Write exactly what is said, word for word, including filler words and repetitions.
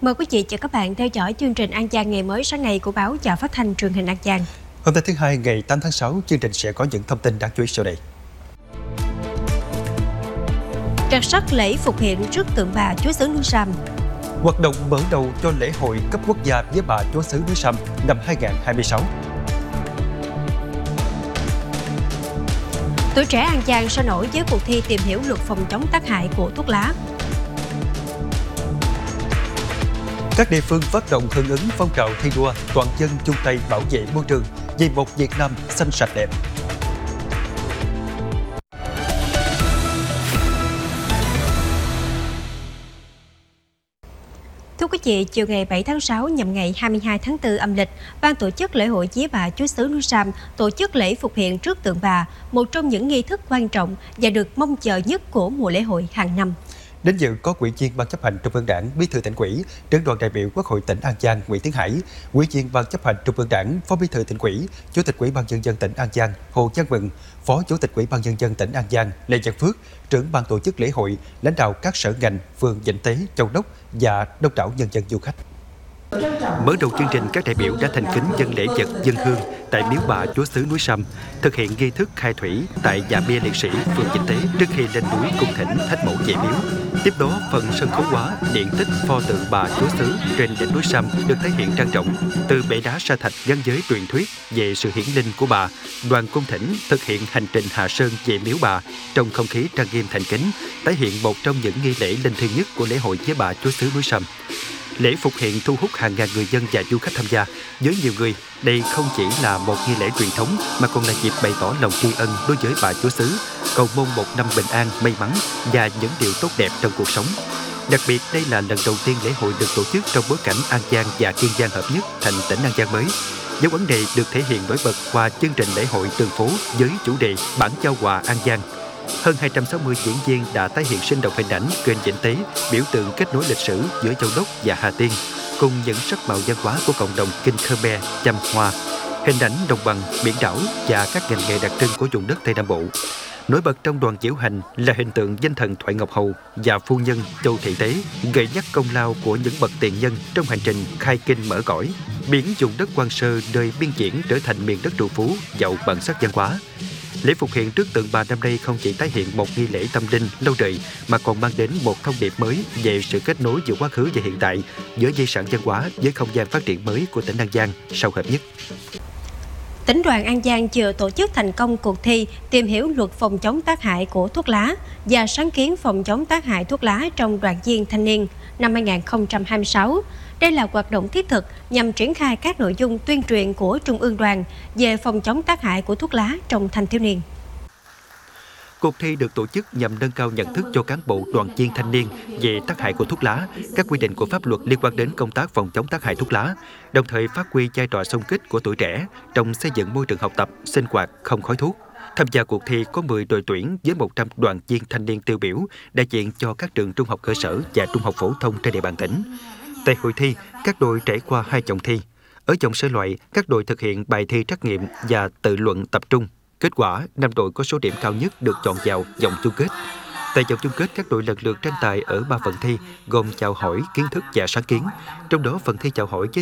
Mời quý vị và các bạn theo dõi chương trình An Giang ngày mới sáng nay của báo Chợ Phát thanh Truyền hình An Giang. Hôm nay thứ hai ngày tám tháng sáu, chương trình sẽ có những thông tin đáng chú ý sau đây. Đặc sắc lễ phục hiện trước tượng Bà Chúa xứ núi Sam. Hoạt động mở đầu cho lễ hội cấp quốc gia với Bà Chúa xứ núi Sam năm hai không hai sáu. Tuổi trẻ An Giang sôi nổi với cuộc thi tìm hiểu luật phòng chống tác hại của thuốc lá. Các địa phương phát động hưởng ứng phong trào thi đua toàn dân chung tay bảo vệ môi trường vì một Việt Nam xanh sạch đẹp. Thưa quý vị, chiều ngày bảy tháng sáu nhằm ngày hai mươi hai tháng tư âm lịch, ban tổ chức lễ hội vía Bà Chúa xứ núi Sam tổ chức lễ phục hiện trước tượng Bà, một trong những nghi thức quan trọng và được mong chờ nhất của mùa lễ hội hàng năm. Đến dự có Ủy viên Ban chấp hành Trung ương Đảng, Bí thư Tỉnh ủy, Trưởng đoàn đại biểu Quốc hội tỉnh An Giang Nguyễn Tiến Hải, Ủy viên Ban chấp hành Trung ương Đảng, Phó Bí thư Tỉnh ủy, Chủ tịch Ủy ban nhân dân tỉnh An Giang Hồ Văn Vượng, Phó Chủ tịch Ủy ban nhân dân tỉnh An Giang Lê Văn Phước, trưởng ban tổ chức lễ hội, lãnh đạo các sở ngành, phường Vĩnh Tế, Châu Đốc và đông đảo nhân dân du khách. Mở đầu chương trình, các đại biểu đã thành kính dâng lễ vật dân hương tại miếu Bà Chúa xứ núi Sam, thực hiện nghi thức khai thủy tại nhà bia liệt sĩ phường Vĩnh Tế trước khi lên núi cung thỉnh thánh mẫu về miếu. Tiếp đó, phần sân khấu hóa điện tích pho tượng Bà Chúa xứ trên đỉnh núi Sam được thể hiện trang trọng. Từ bệ đá sa thạch gắn với truyền thuyết về sự hiển linh của bà, đoàn cung thỉnh thực hiện hành trình hạ sơn về miếu bà trong không khí trang nghiêm thành kính, thể hiện một trong những nghi lễ linh thiêng nhất của lễ hội vía Bà Chúa xứ núi Sam. Lễ phục hiện thu hút hàng ngàn người dân và du khách tham gia. Với nhiều người, đây không chỉ là một nghi lễ truyền thống mà còn là dịp bày tỏ lòng tri ân đối với Bà Chúa xứ, cầu mong một năm bình an, may mắn và những điều tốt đẹp trong cuộc sống. Đặc biệt, đây là lần đầu tiên lễ hội được tổ chức trong bối cảnh An Giang và Kiên Giang hợp nhất thành tỉnh An Giang mới. Dấu ấn này được thể hiện nổi bật qua chương trình lễ hội đường phố với chủ đề Bản Giao Hòa An Giang. Hơn hai trăm sáu mươi diễn viên đã tái hiện sinh động hình ảnh kênh Vĩnh Tế, biểu tượng kết nối lịch sử giữa Châu Đốc và Hà Tiên, cùng những sắc màu văn hóa của cộng đồng Kinh Khmer, Chăm Hoa, hình ảnh đồng bằng, biển đảo và các ngành nghề đặc trưng của vùng đất Tây Nam Bộ. Nổi bật trong đoàn diễu hành là hình tượng danh thần Thoại Ngọc Hầu và phu nhân Châu Thị Tế, gợi nhắc công lao của những bậc tiền nhân trong hành trình khai kinh mở cõi, biến vùng đất Quan Sơ đời biên diễn trở thành miền đất trù phú giàu bản sắc văn hóa. Lễ phục hiện trước tượng Bà năm nay không chỉ tái hiện một nghi lễ tâm linh lâu đời mà còn mang đến một thông điệp mới về sự kết nối giữa quá khứ và hiện tại, giữa di sản văn hóa với không gian phát triển mới của tỉnh An Giang sau hợp nhất. Tỉnh đoàn An Giang vừa tổ chức thành công cuộc thi tìm hiểu luật phòng chống tác hại của thuốc lá và sáng kiến phòng chống tác hại thuốc lá trong đoàn viên thanh niên năm hai không hai sáu. Đây là hoạt động thiết thực nhằm triển khai các nội dung tuyên truyền của Trung ương đoàn về phòng chống tác hại của thuốc lá trong thanh thiếu niên. Cuộc thi được tổ chức nhằm nâng cao nhận thức cho cán bộ đoàn viên thanh niên về tác hại của thuốc lá, các quy định của pháp luật liên quan đến công tác phòng chống tác hại thuốc lá, đồng thời phát huy vai trò xung kích của tuổi trẻ trong xây dựng môi trường học tập, sinh hoạt không khói thuốc. Tham gia cuộc thi có mười đội tuyển với một trăm đoàn viên thanh niên tiêu biểu, đại diện cho các trường trung học cơ sở và trung học phổ thông trên địa bàn tỉnh. Tại hội thi, các đội trải qua hai vòng thi. Ở vòng sơ loại, các đội thực hiện bài thi trắc nghiệm và tự luận tập trung. Kết quả, năm đội có số điểm cao nhất được chọn vào vòng chung kết. Tại vòng chung kết, các đội lần lượt tranh tài ở ba phần thi, gồm chào hỏi, kiến thức và sáng kiến. Trong đó, phần thi chào hỏi với